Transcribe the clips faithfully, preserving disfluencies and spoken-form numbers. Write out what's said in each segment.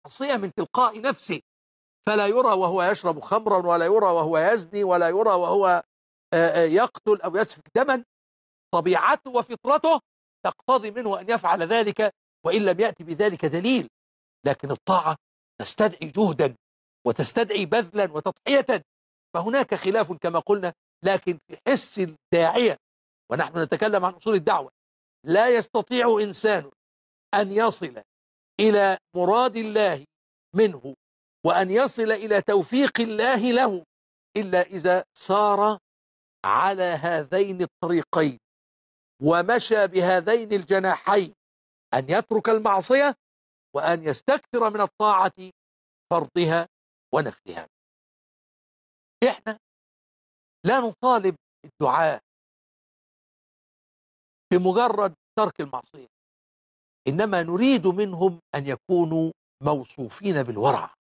المعصية من تلقاء نفسه، فلا يرى وهو يشرب خمرا، ولا يرى وهو يزني، ولا يرى وهو يقتل أو يسفك دما. طبيعته وفطرته تقتضي منه أن يفعل ذلك وإن لم يأتي بذلك دليل. لكن الطاعة تستدعي جهدا وتستدعي بذلا وتضحية، فهناك خلاف كما قلنا. لكن في حس الداعية، ونحن نتكلم عن أصول الدعوة، لا يستطيع إنسان أن يصل إلى مراد الله منه وأن يصل إلى توفيق الله له إلا إذا سار على هذين الطريقين ومشى بهذين الجناحين، أن يترك المعصية وأن يستكثر من الطاعة فرضها ونفلها. إحنا لا نطالب الدعاء بمجرد ترك المعصية، إنما نريد منهم أن يكونوا موصوفين بالورع.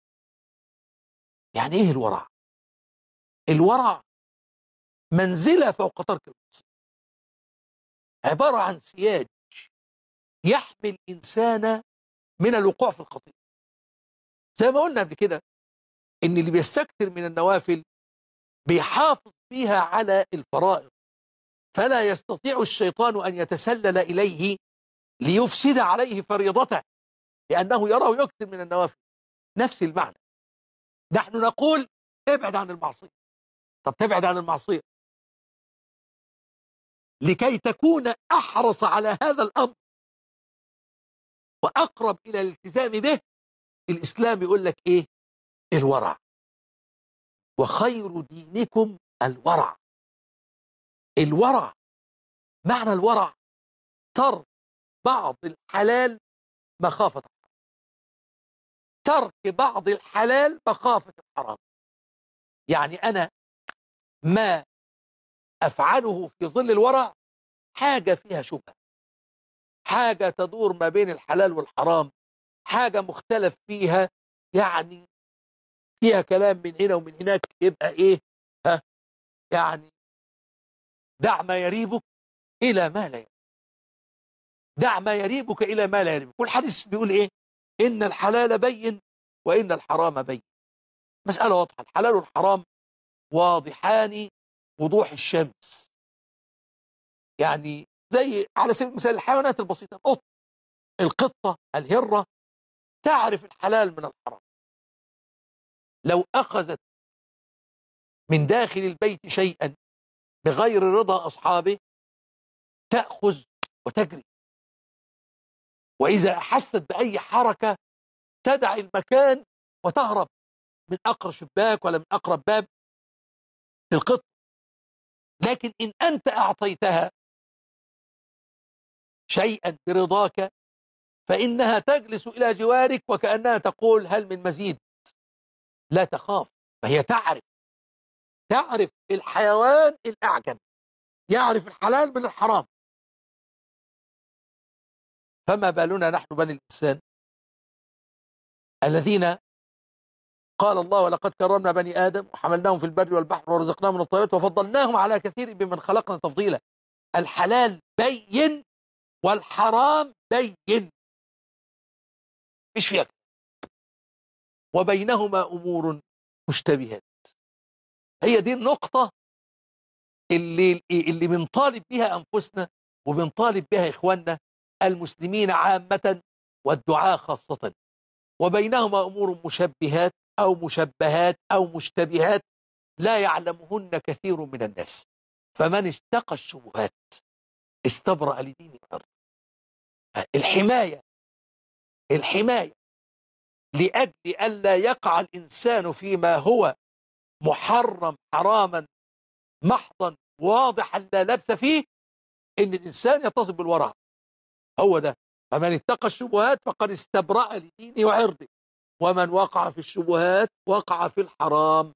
يعني إيه الورع؟ الورع منزلة فوق ترك المعصية، عبارة عن سياج يحمي الإنسان من الوقوع في الخطيئة. زي ما قلنا قبل كده إن اللي بيستكثر من النوافل بيحافظ فيها على الفرائض، فلا يستطيع الشيطان أن يتسلل إليه ليفسد عليه فريضته، لأنه يراه يكثر من النوافل. نفس المعنى، نحن نقول ابعد عن المعصية. طب تبعد عن المعصية لكي تكون أحرص على هذا الأمر وأقرب إلى الالتزام به. الإسلام يقول لك إيه؟ الورع. وخير دينكم الورع. الورع معنى الورع ترك بعض الحلال مخافة الحرام، ترك بعض الحلال مخافة الحرام. يعني أنا ما أفعله في ظل الورع حاجة فيها شبهة، حاجة تدور ما بين الحلال والحرام، حاجة مختلف فيها، يعني فيها كلام من هنا ومن هناك، يبقى إيه؟ ها؟ يعني دع ما يريبك إلى ما لا يريبك، دع ما يريبك إلى ما لا يريبك. والحديث بيقول إيه؟ إن الحلال بين وإن الحرام بين. مسألة واضحة، الحلال والحرام واضحان وضوح الشمس. يعني زي على سبيل المثال الحيوانات البسيطة، القط، القطة، الهرة، تعرف الحلال من الحرام. لو أخذت من داخل البيت شيئا بغير رضا أصحابه تأخذ وتجري، وإذا أحست بأي حركة تدع المكان وتهرب من أقرب شباك ولا من أقرب باب. القط، لكن إن أنت أعطيتها شيئا برضاك فإنها تجلس إلى جوارك وكأنها تقول هل من مزيد، لا تخاف. فهي تعرف، تعرف الحيوان الأعجم يعرف الحلال من الحرام. فما بالنا نحن بني الإنسان الذين قال الله ولقد كرمنا بني آدم وحملناهم في البر والبحر ورزقناهم من الطيبات وفضلناهم على كثير ممن خلقنا تفضيلا. الحلال بين والحرام بين، مش فيها، وبينهما أمور مشتبهات. هي دي النقطة اللي اللي بنطالب بها أنفسنا وبنطالب بها إخواننا المسلمين عامة والدعاة خاصة. وبينهما أمور مشبهات أو مشبهات أو مشتبهات لا يعلمهن كثير من الناس، فمن اتقى الشبهات استبرأ لدين الأرض. الحماية، الحماية لأجل ألا يقع الإنسان فيما هو محرم حراما محضا واضحا لا لبس فيه، إن الإنسان يتصف بالورع. هو ده، فمن اتقى الشبهات فقد استبرأ لدينه وعرضه، ومن وقع في الشبهات وقع في الحرام.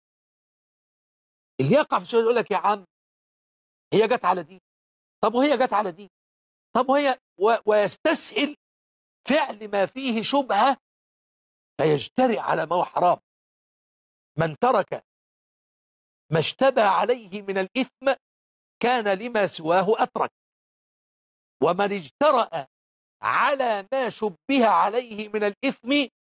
اللي يقع في الشبهات يقول لك يا عم هي جت على دي، طب وهي جت على دي، طب وهي و... ويستسهل فعل ما فيه شبهة فيجترئ على ما هو حرام. من ترك ما اشتبه عليه من الإثم كان لما سواه أترك، ومن اجترأ على ما شبه عليه من الإثم